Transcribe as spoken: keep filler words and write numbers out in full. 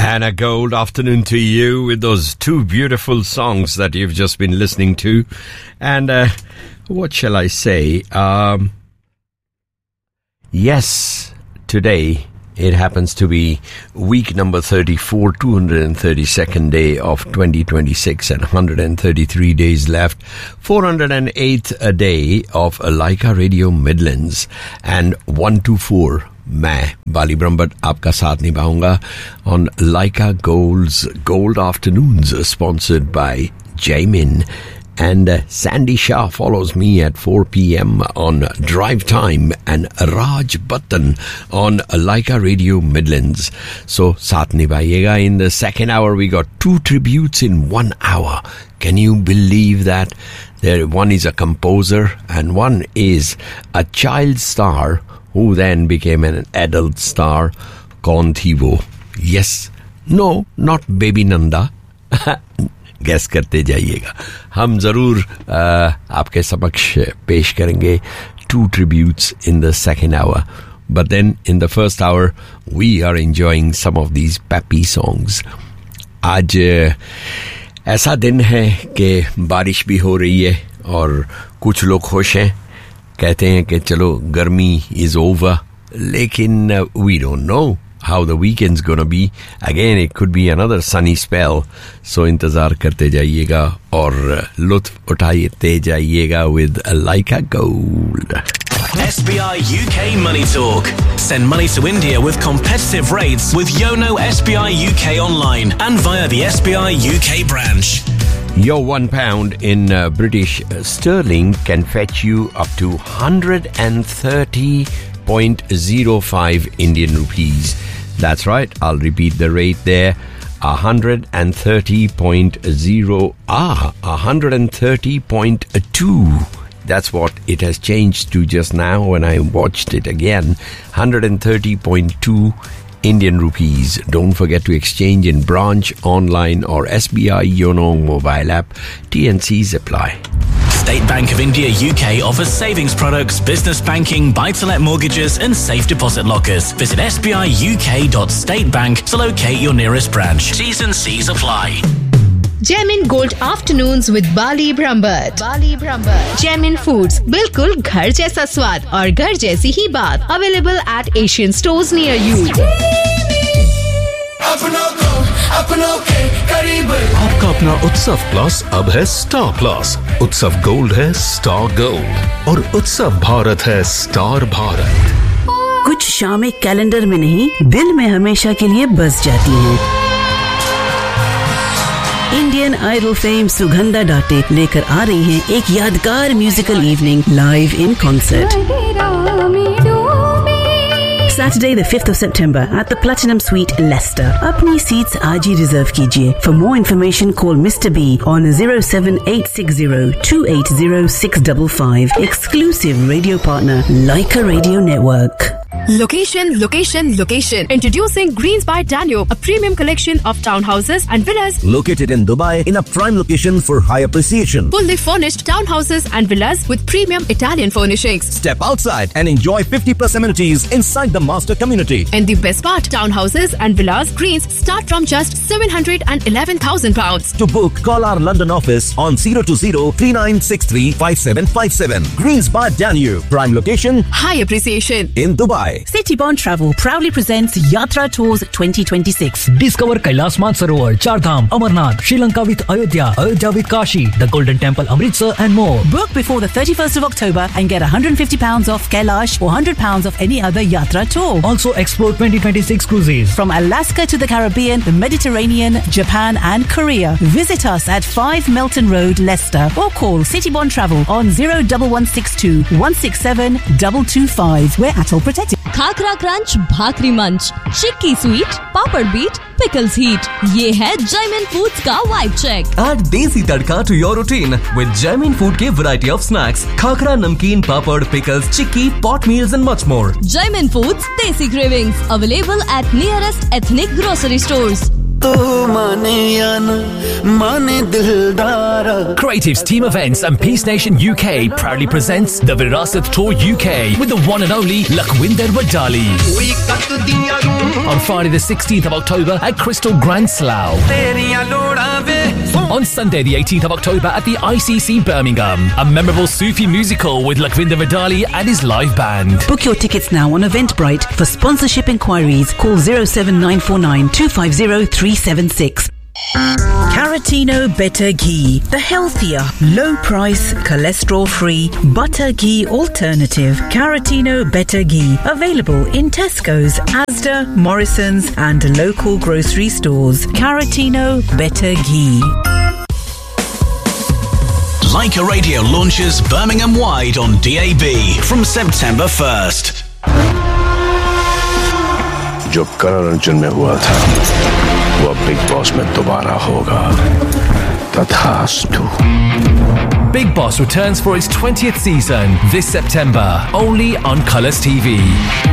And a gold afternoon to you with those two beautiful songs that you've just been listening to. And uh, what shall I say? Um, yes, today it happens to be week number thirty-four, two hundred thirty-second day of twenty twenty-six and one hundred thirty-three days left. four hundred eighth a day of Laika Radio Midlands and one two four. मैं बाली ब्रह्मभट्ट आपका साथ निभाऊंगा on Laika Gold's Gold Afternoons, sponsored by Jamin. And uh, Sandy Shah follows me at four p.m. on Drive Time and Raj Button on Laika Radio Midlands. So, saath nibhaiega. In the second hour, we got two tributes in one hour. Can you believe that? There, one is a composer and one is a child star who then became an adult star. Kaun thi wo? Yes. No, not Baby Nanda. Gas करते जाइएगा. हम जरूर आपके समक्ष पेश करेंगे two tributes in the second hour. But then in the first hour, we are enjoying some of these peppy songs. आज ऐसा दिन है कि बारिश भी हो रही है और कुछ लोग खुश हैं. कहते हैं कि चलो गर्मी is over. लेकिन uh, we don't know how the weekend's gonna be. Again, it could be another sunny spell. So इंतजार करते जाइएगा और लुत्फ उठाते जाइएगा with Laika Gold. S B I U K Money Talk. Send money to India with competitive rates with Yono S B I U K online and via the S B I U K branch. Your one pound in uh, British sterling can fetch you up to one hundred thirty point zero five Indian rupees. That's right. I'll repeat the rate there. one hundred thirty point zero ah one hundred thirty point two. That's what it has changed to just now when I watched it again. one hundred thirty point two Indian rupees. Don't forget to exchange in branch, online or S B I Yono mobile app. T and Cs apply. State Bank of India U K offers savings products, business banking, buy-to-let mortgages and safe deposit lockers. Visit s b i u k dot state bank to locate your nearest branch. T's and C's apply. Jamin Gold Afternoons with Bali Brahmbhatt. Bali Brahmbhatt. Jamin Foods, बिल्कुल घर जैसा स्वाद और घर जैसी ही बात. Available at Asian stores near you. आपका अपना उत्सव प्लस अब है स्टार प्लस. उत्सव गोल्ड है स्टार गोल्ड और उत्सव भारत है स्टार भारत. कुछ शामें कैलेंडर में नहीं, दिल में हमेशा के लिए बस जाती हैं. इंडियन आइडल फेम सुगंधा डाटे लेकर आ रही हैं एक यादगार musical evening live in concert. Saturday the fifth of September at the Platinum Suite, Leicester. अपनी seats आज ही reserve कीजिए. For more information, call Mister B on zero seven eight six zero two eight zero six five five. Exclusive radio partner, Laika Radio Network. Location, location, location. Introducing Greens by Daniel, a premium collection of townhouses and villas located in Dubai in a prime location for high appreciation. Fully furnished townhouses and villas with premium Italian furnishings. Step outside and enjoy fifty plus amenities inside the master community. And the best part, townhouses and villas Greens start from just seven hundred eleven thousand pounds. To book, call our London office on zero two zero three nine six three five seven five seven. Greens by Daniel, prime location, high appreciation in Dubai. City Bond Travel proudly presents Yatra Tours twenty twenty-six. Discover Kailash Mansarovar, Char Dham, Amarnath, Sri Lanka with Ayodhya, Ayodhya with Kashi, the Golden Temple, Amritsar and more. Book before the thirty-first of October and get one hundred fifty pounds off Kailash or one hundred pounds off any other Yatra tour. Also explore twenty twenty-six cruises from Alaska to the Caribbean, the Mediterranean, Japan and Korea. Visit us at five Melton Road, Leicester, or call City Bond Travel on zero one one six two one six seven two two five. We're at all protected. Khakhra crunch, भाकरी मंच, चिक्की sweet, पापड़ beat, pickles heat. ये है Jamin Foods का vibe check. Add desi tadka to your routine with Jamin Food के variety of snacks, khakhra, नमकीन, पापड़, pickles, chikki, pot meals and much more. Jamin Foods Desi Cravings available at nearest ethnic grocery stores. Creative's Team Events and Peace Nation U K proudly presents the Virasat Tour U K with the one and only Lakhwinder Wadali. On Friday the sixteenth of October at Crystal Grand Slough. On Sunday the eighteenth of October at the I C C Birmingham. A memorable Sufi musical with Lakhwinder Wadali and his live band. Book your tickets now on Eventbrite. For sponsorship inquiries, call zero seven nine four nine two five zero three seven six. Caratino Better Ghee, the healthier, low price, cholesterol free butter ghee alternative. Caratino Better Ghee, available in Tesco's, Asda, Morrison's and local grocery stores. Caratino Better Ghee. Leica Radio launches Birmingham wide on D A B from September first. जो करण अर्जुन में हुआ था वो big boss में दोबारा होगा तथास्तु. Big Boss returns for its twentieth season this September, only on Colours T V.